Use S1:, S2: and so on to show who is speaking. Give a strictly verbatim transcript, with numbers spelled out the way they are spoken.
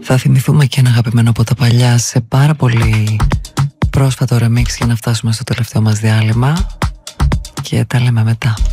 S1: Θα θυμηθούμε και ένα αγαπημένο από τα παλιά σε πάρα πολύ πρόσφατο remix για να φτάσουμε στο τελευταίο μας διάλειμμα και τα λέμε μετά.